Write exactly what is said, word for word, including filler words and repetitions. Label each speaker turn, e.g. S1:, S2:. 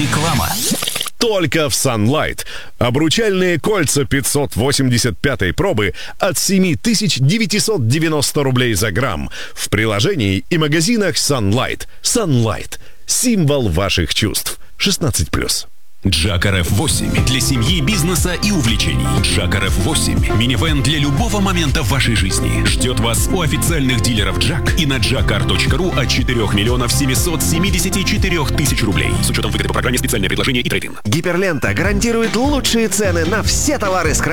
S1: Реклама.
S2: Только в Sunlight. Обручальные кольца пятьсот восемьдесят пятой пробы от семь тысяч девятьсот девяносто рублей за грамм. В приложении и магазинах Sunlight. Sunlight. Символ ваших чувств. шестнадцать плюс.
S1: Джак эр эф восемь для семьи, бизнеса и увлечений. Джак эр эф восемь – минивэн для любого момента в вашей жизни. Ждет вас у официальных дилеров Джак и на джакар точка ру от четырех миллионов семисот семидесяти четырёх тысяч рублей. С учетом выгоды по программе, специальное предложение и трейдинг.
S3: Гиперлента гарантирует лучшие цены на все товары с